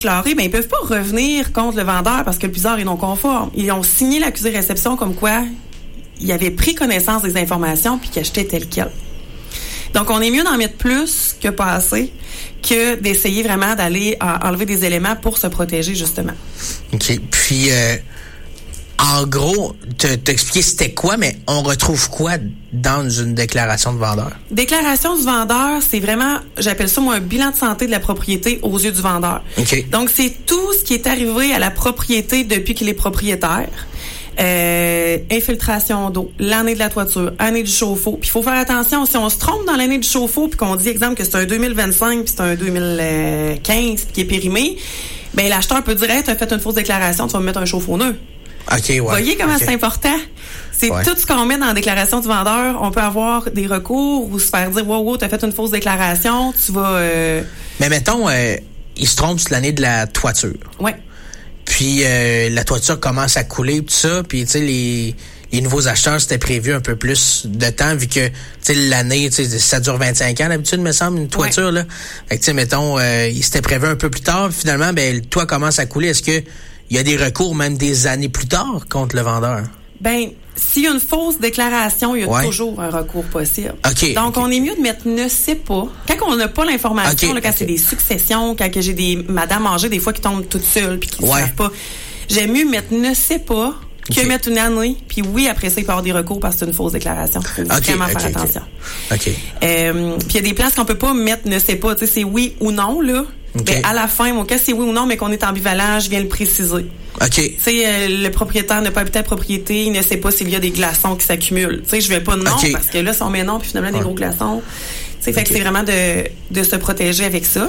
déclaré, ben ils peuvent pas revenir contre le vendeur parce que le plusieurs est non conforme. Ils ont signé l'accusé-réception comme quoi il avait pris connaissance des informations puis qu'il achetait tel quel. Donc, on est mieux d'en mettre plus que pas assez que d'essayer vraiment d'aller enlever des éléments pour se protéger, justement. OK. Puis, en gros, t'expliquer c'était quoi, mais on retrouve quoi dans une déclaration de vendeur? Déclaration du vendeur, c'est vraiment, j'appelle ça moi un bilan de santé de la propriété aux yeux du vendeur. OK. Donc, c'est tout ce qui est arrivé à la propriété depuis qu'il est propriétaire. Infiltration d'eau, l'année de la toiture, année du chauffe-eau. Puis il faut faire attention, si on se trompe dans l'année du chauffe-eau puis qu'on dit, exemple, que c'est un 2025 puis c'est un 2015 qui est périmé, ben l'acheteur peut dire, hey, t'as fait une fausse déclaration, tu vas me mettre un chauffe-eau neuf. OK, ouais. Vous voyez comment c'est important? C'est tout ce qu'on met dans la déclaration du vendeur. On peut avoir des recours ou se faire dire, wow, t'as fait une fausse déclaration, tu vas... Mais mettons, il se trompe sur l'année de la toiture. Ouais. Puis la toiture commence à couler, tout ça. Puis tu sais, les nouveaux acheteurs, c'était prévu un peu plus de temps, vu que tu sais l'année, tu sais, ça dure 25 ans d'habitude, me semble, une toiture là. Fait que tu sais, mettons, il s'était prévu un peu plus tard. Finalement, ben le toit commence à couler. Est-ce que il y a des recours même des années plus tard contre le vendeur? Ben, s'il y a une fausse déclaration, il y a toujours un recours possible. Okay, donc, on est mieux de mettre ne sait pas. Quand on n'a pas l'information, là, quand c'est des successions, quand j'ai des madames âgées, des fois, qui tombent toutes seules puis qui ne savent pas, j'aime mieux mettre ne sait pas que mettre une année. Puis oui, après ça, il peut y avoir des recours parce que c'est une fausse déclaration. Il faut vraiment faire attention. Puis il y a des places qu'on peut pas mettre ne sait pas. Tu sais, c'est oui ou non, là. Ben, à la fin, mon cas, c'est oui ou non, mais qu'on est ambivalent, je viens le préciser. Tu sais, le propriétaire n'a pas habité la propriété, il ne sait pas s'il y a des glaçons qui s'accumulent. Tu sais, je vais pas de non, parce que là, si on met non, puis finalement, des gros glaçons. Tu sais, fait que c'est vraiment de se protéger avec ça.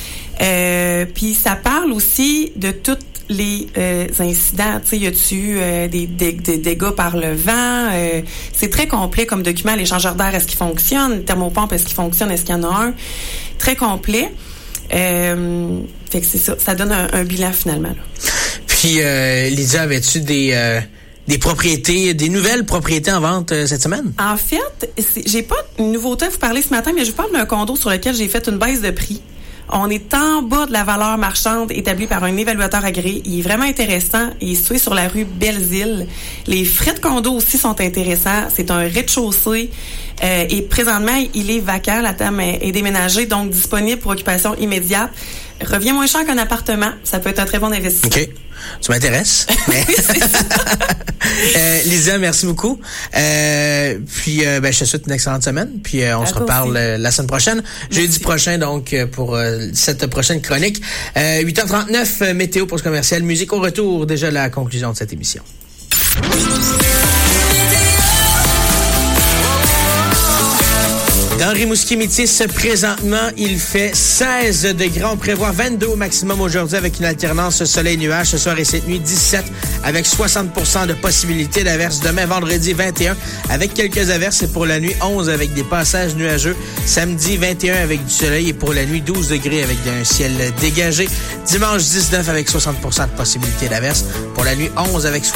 Puis ça parle aussi de toutes les incidents. Tu sais, y a-tu des dégâts par le vent? C'est très complet comme document. L'échangeur d'air, est-ce qu'il fonctionne? Le thermopompe, est-ce qu'il fonctionne? Est-ce qu'il y en a un? Très complet. Fait que c'est ça. Ça donne un bilan finalement. Là. Puis, Lydia, avais-tu des propriétés, des nouvelles propriétés en vente cette semaine? En fait, j'ai pas une nouveauté à vous parler ce matin, mais je vous parle d'un condo sur lequel j'ai fait une baisse de prix. On est en bas de la valeur marchande établie par un évaluateur agréé. Il est vraiment intéressant. Il est situé sur la rue Belles-Îles. Les frais de condo aussi sont intéressants. C'est un rez-de-chaussée. Et présentement, il est vacant. La table est déménagée, donc disponible pour occupation immédiate. Revient moins cher qu'un appartement. Ça peut être un très bon investissement. OK. Tu m'intéresses. Mais... oui, c'est ça. Lisa, merci beaucoup. Puis, je te souhaite une excellente semaine. Puis, on se reparle la semaine prochaine. Jeudi prochain, donc, pour cette prochaine chronique. 8h39, météo pour ce commercial. Musique au retour. Déjà la conclusion de cette émission. Dans Rimouski-Métis, présentement, il fait 16 degrés. On prévoit 22 au maximum aujourd'hui avec une alternance soleil-nuage. Ce soir et cette nuit, 17 avec 60% de possibilité d'averses. Demain, vendredi, 21 avec quelques averses. Et pour la nuit, 11 avec des passages nuageux. Samedi, 21 avec du soleil. Et pour la nuit, 12 degrés avec un ciel dégagé. Dimanche, 19 avec 60% de possibilité d'averses. Pour la nuit, 11 avec 60%.